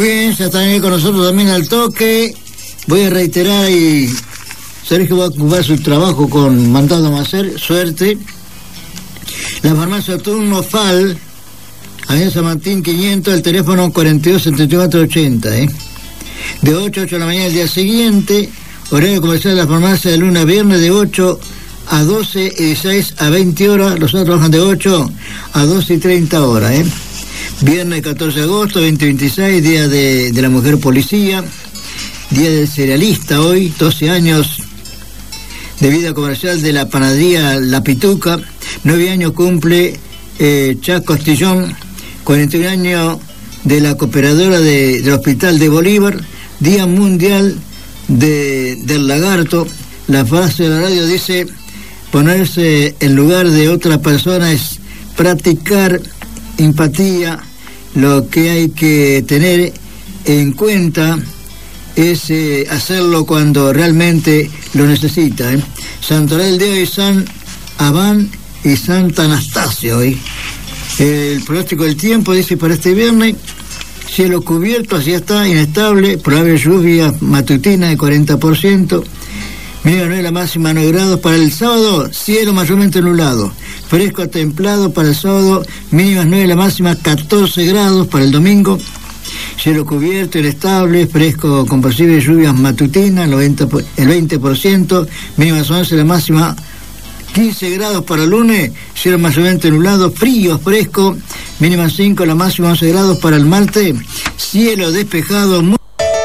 Bien, ya están ahí con nosotros también al toque. Voy a reiterar y Sergio va a ocupar su trabajo con mandándome a hacer, suerte. La farmacia Turno FAL, Avenida San Martín 500, el teléfono 427480, de 8 a 8 de la mañana del día siguiente, horario comercial de la farmacia de lunes a viernes de 8 a 12 y de 6 a 20 horas, los otros trabajan de 8 a 12 y 30 horas, Viernes 14 de agosto, 2026, Día de la Mujer Policía, Día del Cerealista hoy, 12 años de vida comercial de la panadería La Pituca, 9 años cumple Chac Costillón, 41 años de la cooperadora del Hospital de Bolívar, Día Mundial del Lagarto. La frase de la radio dice: ponerse en lugar de otra persona es practicar empatía. Lo que hay que tener en cuenta es hacerlo cuando realmente lo necesita. Santoral de hoy, San Abán y Santa Anastasia hoy. El pronóstico del tiempo dice para este viernes: cielo cubierto, así está, inestable, probable lluvia matutina de 40%, mínima 9, la máxima 9 grados. Para el sábado, cielo mayormente nublado, fresco a templado para el sábado, mínimas 9, la máxima 14 grados. Para el domingo, cielo cubierto, inestable, fresco con posibles lluvias matutinas, el 20%, mínimas 11, la máxima 15 grados. Para el lunes, cielo mayormente nublado, frío, fresco, mínima 5, la máxima 11 grados. Para el martes, cielo despejado, muy